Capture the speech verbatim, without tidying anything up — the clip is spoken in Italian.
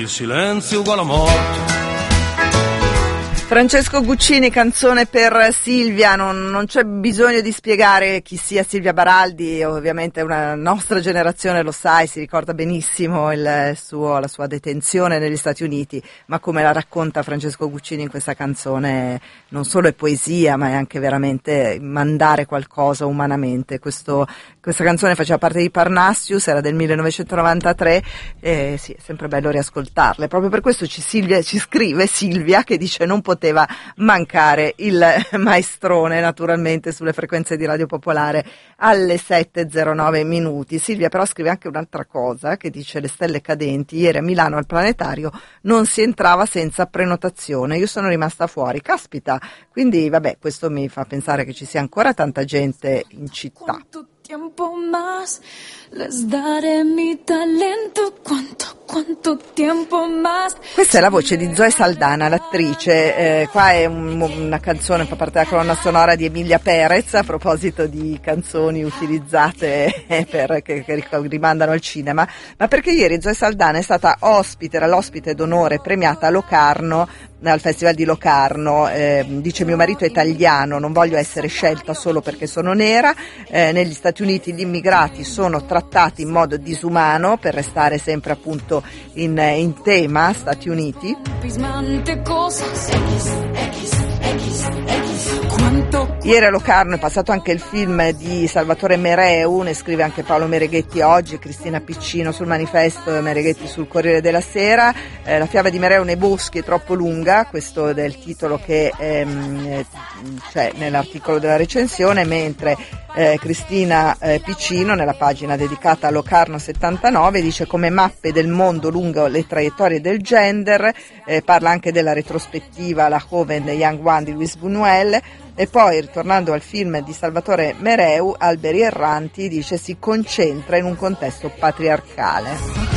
il silenzio uguale a morte. Francesco Guccini, canzone per Silvia. Non, non c'è bisogno di spiegare chi sia Silvia Baraldi, ovviamente una nostra generazione lo sa e si ricorda benissimo il suo, la sua detenzione negli Stati Uniti, ma come la racconta Francesco Guccini in questa canzone non solo è poesia, ma è anche veramente mandare qualcosa umanamente. Questo, questa canzone faceva parte di Parnassius, era del millenovecentonovantatré e sì, è sempre bello riascoltarle. Proprio per questo ci, Silvia, ci scrive Silvia che dice non poteva mancare il maestrone naturalmente sulle frequenze di Radio Popolare alle sette e zero nove minuti. Silvia però scrive anche un'altra cosa che dice: le stelle cadenti, ieri a Milano al Planetario non si entrava senza prenotazione, io sono rimasta fuori. Caspita, quindi vabbè, questo mi fa pensare che ci sia ancora tanta gente in città. Tiempo más les daré mi talento, quanto, quanto tempo más. Questa è la voce di Zoe Saldana, l'attrice. Eh, qua è un, una canzone, fa parte della colonna sonora di Emilia Perez, a proposito di canzoni utilizzate per, che, che rimandano al cinema, ma perché ieri Zoe Saldana è stata ospite, era l'ospite d'onore premiata a Locarno, al Festival di Locarno. Eh, dice: mio marito è italiano, non voglio essere scelta solo perché sono nera. Eh, negli Stati Uniti gli immigrati sono trattati in modo disumano, per restare sempre appunto in, in tema Stati Uniti. Ieri a Locarno è passato anche il film di Salvatore Mereu, ne scrive anche Paolo Mereghetti oggi, Cristina Piccino sul Manifesto e Mereghetti sul Corriere della Sera. Eh, la fiaba di Mereu nei boschi è troppo lunga, questo è il titolo che ehm, c'è nell'articolo della recensione, mentre eh, Cristina eh, Piccino nella pagina dedicata a Locarno settantanove dice: come mappe del mondo lungo le traiettorie del gender, eh, parla anche della retrospettiva La Joven de Young One di Luis Buñuel. E poi, ritornando al film di Salvatore Mereu, Alberi erranti, dice si concentra in un contesto patriarcale.